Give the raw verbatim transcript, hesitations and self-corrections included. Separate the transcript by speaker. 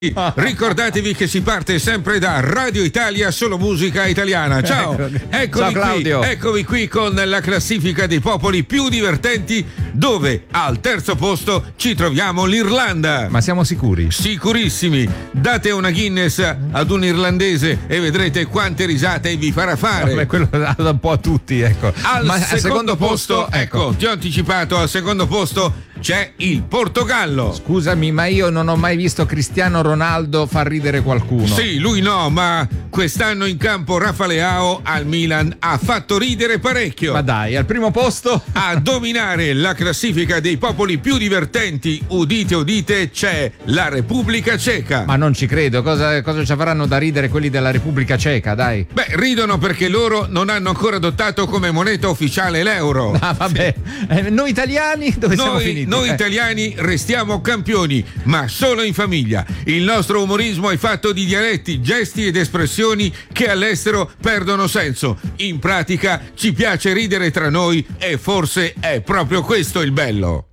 Speaker 1: Ricordatevi che si parte sempre da Radio Italia, solo musica italiana. Ciao, eccomi
Speaker 2: Ciao Claudio.
Speaker 1: qui, eccomi qui con la classifica dei popoli più divertenti, dove al terzo posto ci troviamo l'Irlanda.
Speaker 2: Ma siamo sicuri?
Speaker 1: Sicurissimi. Date una Guinness ad un irlandese e vedrete quante risate vi farà fare.
Speaker 2: Beh, quello da un po' a tutti, ecco.
Speaker 1: Al,
Speaker 2: Ma
Speaker 1: secondo,
Speaker 2: al secondo
Speaker 1: posto,
Speaker 2: posto,
Speaker 1: ecco, ti ho anticipato, al secondo posto c'è il Portogallo.
Speaker 2: Scusami, ma io non ho mai visto Cristiano Ronaldo far ridere qualcuno.
Speaker 1: Sì, lui no, ma quest'anno in campo Rafa Leao al Milan ha fatto ridere parecchio.
Speaker 2: Ma dai, al primo posto
Speaker 1: A dominare la classifica dei popoli più divertenti, udite udite, c'è la Repubblica Ceca.
Speaker 2: Ma non ci credo, cosa, cosa ci faranno da ridere quelli della Repubblica Ceca, dai?
Speaker 1: Beh, ridono perché loro non hanno ancora adottato come moneta ufficiale l'euro.
Speaker 2: Ah, vabbè, eh, noi italiani dove siamo
Speaker 1: Noi,
Speaker 2: finiti?
Speaker 1: noi
Speaker 2: Eh.
Speaker 1: italiani restiamo campioni, ma solo in famiglia. Il nostro umorismo è fatto di dialetti, gesti ed espressioni che all'estero perdono senso. In pratica ci piace ridere tra noi e forse è proprio questo il bello.